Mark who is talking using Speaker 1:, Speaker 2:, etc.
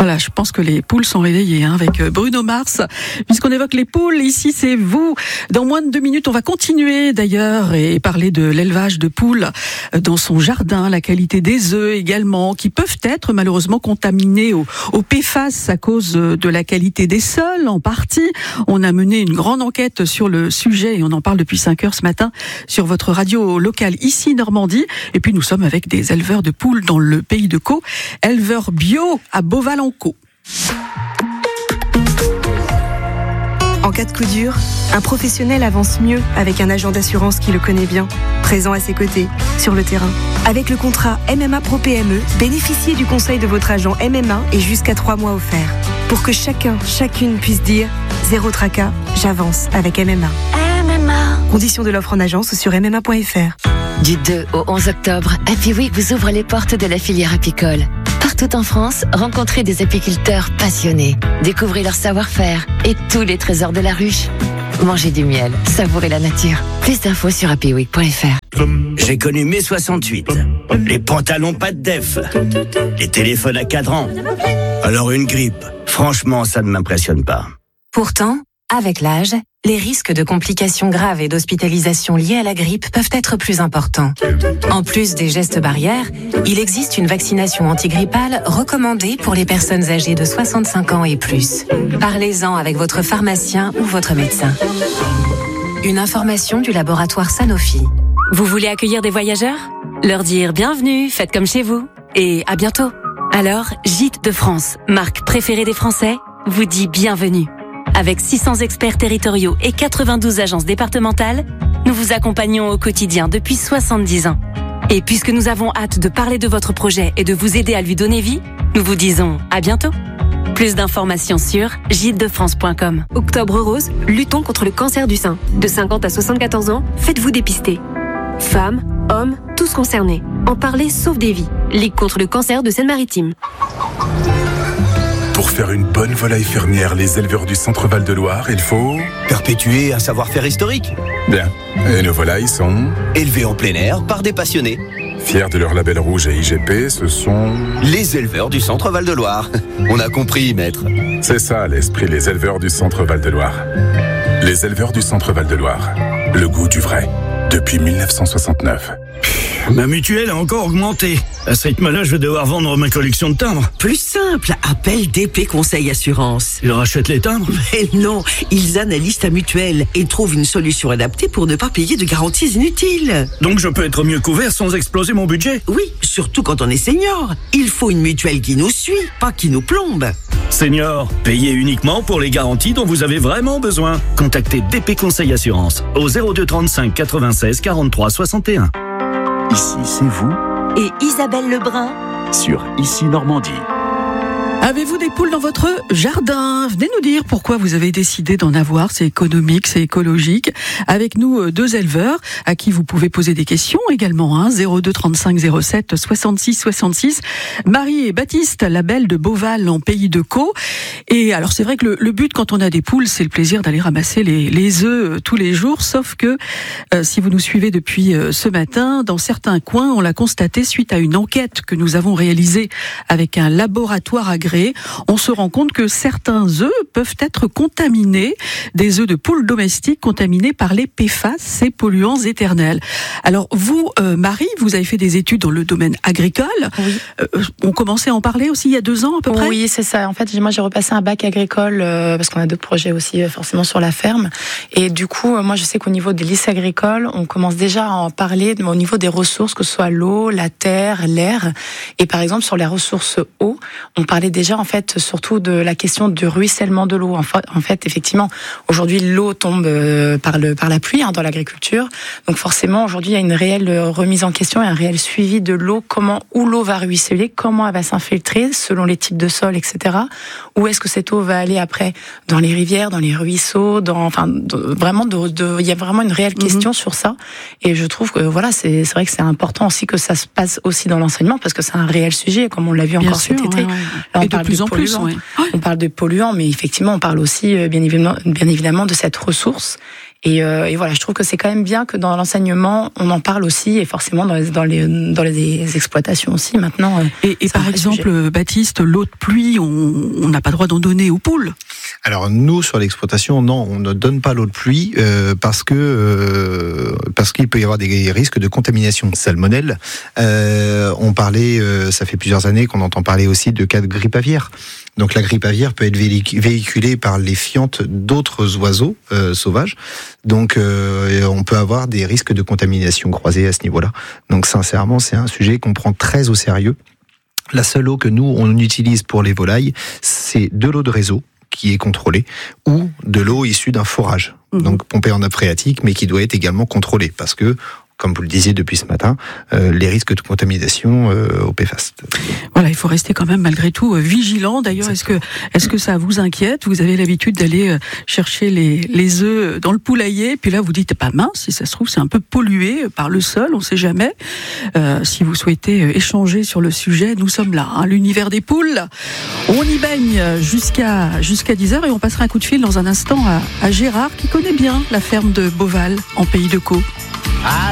Speaker 1: Voilà, je pense que les poules sont réveillées avec Bruno Mars. Puisqu'on évoque les poules, ici c'est vous. Dans moins de 2 minutes, on va continuer d'ailleurs et parler de l'élevage de poules dans son jardin, la qualité des œufs également, qui peuvent être malheureusement contaminés au PFAS à cause de la qualité des sols en partie. On a mené une grande enquête sur le sujet et on en parle depuis 5 heures ce matin sur votre radio locale ici Normandie. Et puis nous sommes avec des éleveurs de poules dans le pays de Caux, éleveurs bio à Beauval-en-Caux.
Speaker 2: En cas de coup dur, un professionnel avance mieux avec un agent d'assurance qui le connaît bien, présent à ses côtés, sur le terrain. Avec le contrat MMA Pro PME, bénéficiez du conseil de votre agent MMA et jusqu'à 3 mois offerts. Pour que chacune puisse dire « Zéro tracas, j'avance avec MMA ». MMA. Conditions de l'offre en agence sur MMA.fr.
Speaker 3: Du 2 au 11 octobre, Happy Week vous ouvre les portes de la filière apicole. Partout en France, rencontrez des apiculteurs passionnés. Découvrez leur savoir-faire et tous les trésors de la ruche. Mangez du miel, savourez la nature. Plus d'infos sur happyweek.fr.
Speaker 4: J'ai connu mai 68. Les pantalons pas de def. Les téléphones à cadran. Alors une grippe, franchement, ça ne m'impressionne pas.
Speaker 5: Pourtant, avec l'âge, les risques de complications graves et d'hospitalisation liées à la grippe peuvent être plus importants. En plus des gestes barrières, il existe une vaccination antigrippale recommandée pour les personnes âgées de 65 ans et plus. Parlez-en avec votre pharmacien ou votre médecin. Une information du laboratoire Sanofi.
Speaker 6: Vous voulez accueillir des voyageurs ? Leur dire bienvenue, faites comme chez vous et à bientôt. Alors, Gîtes de France, marque préférée des Français, vous dit bienvenue. Avec 600 experts territoriaux et 92 agences départementales, nous vous accompagnons au quotidien depuis 70 ans. Et puisque nous avons hâte de parler de votre projet et de vous aider à lui donner vie, nous vous disons à bientôt. Plus d'informations sur gitedefrance.com.
Speaker 7: Octobre Rose, luttons contre le cancer du sein. De 50 à 74 ans, faites-vous dépister. Femmes, hommes, tous concernés. En parler sauve des vies. Ligue contre le cancer de Seine-Maritime.
Speaker 8: Pour faire une bonne volaille fermière, les éleveurs du Centre-Val de Loire, il faut...
Speaker 4: Perpétuer un savoir-faire historique.
Speaker 8: Bien. Et nos volailles sont...
Speaker 4: Élevés en plein air par des passionnés.
Speaker 8: Fiers de leur label rouge et IGP, ce sont...
Speaker 4: Les éleveurs du Centre-Val de Loire. On a compris, maître.
Speaker 8: C'est ça, l'esprit, les éleveurs du Centre-Val de Loire. Les éleveurs du Centre-Val de Loire. Le goût du vrai. Depuis 1969.
Speaker 9: Ma mutuelle a encore augmenté. À ce rythme-là, je vais devoir vendre ma collection de timbres.
Speaker 10: Plus simple, appelle DP Conseil Assurance.
Speaker 9: Ils rachètent les timbres?
Speaker 10: Mais non, ils analysent ta mutuelle et trouvent une solution adaptée pour ne pas payer de garanties inutiles.
Speaker 9: Donc je peux être mieux couvert sans exploser mon budget?
Speaker 10: Oui, surtout quand on est senior. Il faut une mutuelle qui nous suit, pas qui nous plombe.
Speaker 9: Senior, payez uniquement pour les garanties dont vous avez vraiment besoin. Contactez DP Conseil Assurance au 02 35 96 43 61.
Speaker 11: Ici, c'est vous
Speaker 12: et Isabelle Lebrun
Speaker 11: sur Ici Normandie.
Speaker 1: Avez-vous des poules dans votre jardin ? Venez nous dire pourquoi vous avez décidé d'en avoir. C'est économique, c'est écologique. Avec nous, 2 éleveurs à qui vous pouvez poser des questions également. 02 35 07 66 66. Marie et Baptiste, label de Beauval en pays de Caux. Et alors c'est vrai que le but quand on a des poules, c'est le plaisir d'aller ramasser les œufs tous les jours. Sauf que si vous nous suivez depuis ce matin, dans certains coins, on l'a constaté suite à une enquête que nous avons réalisée avec un laboratoire agréé. On se rend compte que certains œufs peuvent être contaminés, des œufs de poules domestiques contaminés par les PFAS, ces polluants éternels. Alors vous, Marie, vous avez fait des études dans le domaine agricole.
Speaker 13: Oui.
Speaker 1: On commençait à en parler aussi il y a 2 ans à peu près.
Speaker 13: Oui, c'est ça. En fait, moi j'ai repassé un bac agricole parce qu'on a 2 projets aussi forcément sur la ferme. Et du coup, moi je sais qu'au niveau des lycées agricoles, on commence déjà à en parler au niveau des ressources, que ce soit l'eau, la terre, l'air. Et par exemple sur les ressources eau, on parlait déjà en fait surtout de la question du ruissellement de l'eau. En fait, effectivement, aujourd'hui l'eau tombe par la pluie dans l'agriculture. Donc forcément, aujourd'hui, il y a une réelle remise en question et un réel suivi de l'eau, où l'eau va ruisseler, comment elle va s'infiltrer selon les types de sol, etc. Où est-ce que cette eau va aller après dans les rivières, dans les ruisseaux, il y a vraiment une réelle question sur ça. Et je trouve que voilà, c'est vrai que c'est important aussi que ça se passe aussi dans l'enseignement parce que c'est un réel sujet, comme on l'a vu encore cet été. Là, on parle de plus en plus. On parle de polluants, mais effectivement, on parle aussi bien évidemment de cette ressource. Et voilà, je trouve que c'est quand même bien que dans l'enseignement, on en parle aussi, et forcément dans les exploitations aussi maintenant.
Speaker 1: Et par exemple, Baptiste, l'eau de pluie, on n'a pas le droit d'en donner aux poules.
Speaker 14: Alors nous, sur l'exploitation, non, on ne donne pas l'eau de pluie parce qu'il peut y avoir des risques de contamination de salmonelle. On parlait, ça fait plusieurs années qu'on entend parler aussi de cas de grippe aviaire. Donc la grippe aviaire peut être véhiculée par les fientes d'autres oiseaux sauvages. Donc on peut avoir des risques de contamination croisés à ce niveau-là. Donc sincèrement, c'est un sujet qu'on prend très au sérieux. La seule eau que nous, on utilise pour les volailles, c'est de l'eau de réseau qui est contrôlée, ou de l'eau issue d'un forage, donc pompée en nappe phréatique, mais qui doit être également contrôlée, parce que, comme vous le disiez depuis ce matin, les risques de contamination au PFAS.
Speaker 1: Voilà, il faut rester quand même malgré tout vigilant. D'ailleurs, est-ce que ça vous inquiète ? Vous avez l'habitude d'aller chercher les œufs dans le poulailler, puis là vous dites pas mince, si ça se trouve c'est un peu pollué par le sol, on ne sait jamais. Si vous souhaitez échanger sur le sujet, nous sommes là, l'univers des poules. On y baigne jusqu'à 10h et on passera un coup de fil dans un instant à Gérard qui connaît bien la ferme de Beauval en Pays de Caux.